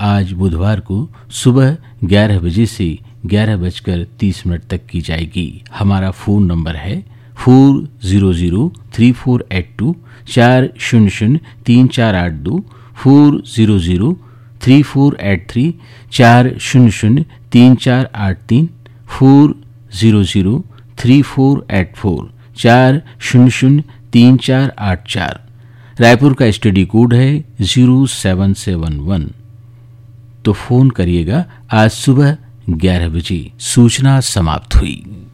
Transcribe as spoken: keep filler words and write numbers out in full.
आज बुधवार को सुबह ग्यारह बजे से ग्यारह बजकर तीस मिनट तक की जाएगी। हमारा फ़ोन नंबर है four zero zero three four eight to, चार शून्य शून्य तीन चार आठ दो, four zero zero three four eight three, चार शून्य शून्य तीन चार आठ तीन, four zero zero three four eight four, चार शून्य शून्य तीन चार आठ चार। रायपुर का एसटीडी कोड है ज़ीरो सेवन सेवन वन। तो फ़ोन करिएगा आज सुबह ग्यारह बजे। सूचना समाप्त हुई।